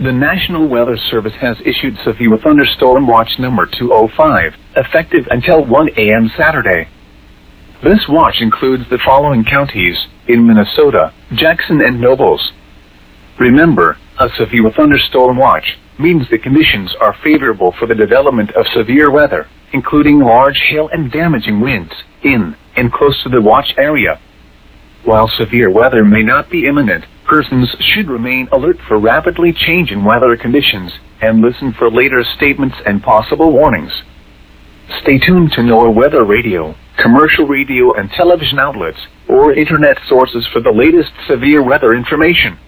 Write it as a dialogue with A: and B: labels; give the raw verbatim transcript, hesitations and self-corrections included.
A: The National Weather Service has issued severe thunderstorm watch number two oh five, effective until one a m Saturday. This watch includes the following counties in Minnesota: Jackson and Nobles. Remember, a severe thunderstorm watch means the conditions are favorable for the development of severe weather, including large hail and damaging winds, in and close to the watch area. While severe weather may not be imminent, persons should remain alert for rapidly changing weather conditions and listen for later statements and possible warnings. Stay tuned to NOAA Weather Radio, commercial radio and television outlets, or internet sources for the latest severe weather information.